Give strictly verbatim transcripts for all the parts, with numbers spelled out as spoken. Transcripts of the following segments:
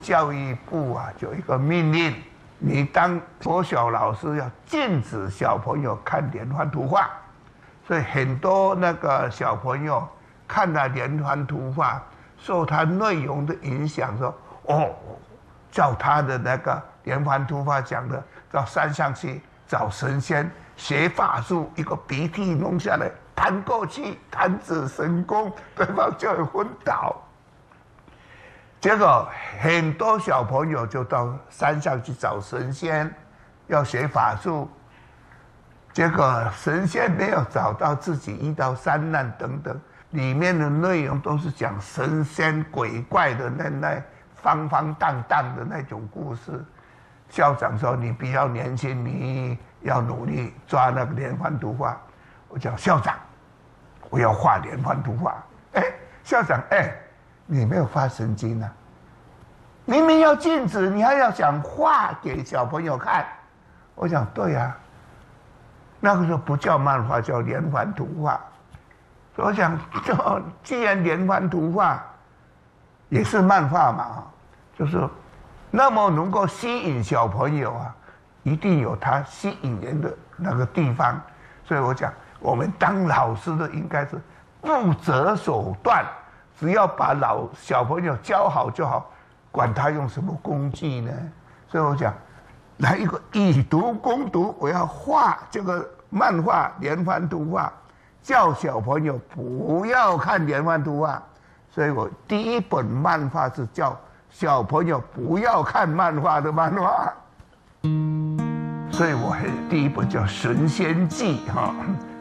教育部啊，就有一个命令，你当国小老师要禁止小朋友看连环图画，所以很多那个小朋友看了连环图画，受他内容的影响，说哦，照他的那个连环图画讲的，到山上去找神仙学法术，一个鼻涕弄下来，弹过去，弹指神功，对方就会昏倒。结果很多小朋友就到山上去找神仙，要学法术。结果神仙没有找到，自己遇到山难等等，里面的内容都是讲神仙鬼怪的那那荒荒荡荡的那种故事。校长说：“你比较年轻，你要努力抓那个连环图画。”我讲校长，我要画连环图画。哎，校长，哎。你没有发神经啊！明明要禁止，你还要讲画给小朋友看。我讲对啊，那个时候不叫漫画，叫连环图画。所以我想，既然连环图画也是漫画嘛，就是那么能够吸引小朋友啊，一定有它吸引人的那个地方。所以我讲，我们当老师的应该是不择手段。只要把老小朋友教好就好，管他用什么工具呢？所以我讲，来一个以毒攻毒，我要画这个漫画连环图画，叫小朋友不要看连环图画。所以我第一本漫画是叫小朋友不要看漫画的漫画。所以我第一本叫《神仙记》哈。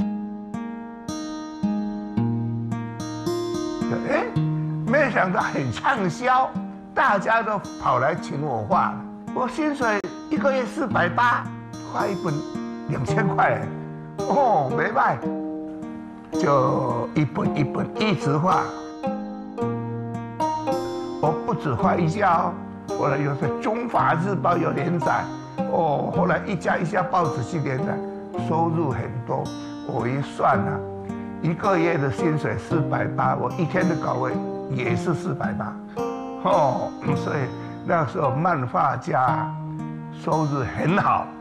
哎，没想到很畅销，大家都跑来请我画。我薪水一个月四百八，画一本两千块，哦，没卖，就一本一本一直画。我不止画一家哦，后来又在《中华日报》有连载，哦，后来一家一家报纸去连载，收入很多。我一算啊。一个月的薪水四百八，我一天的稿费也是四百八，哦，所以那时候漫画家收入很好。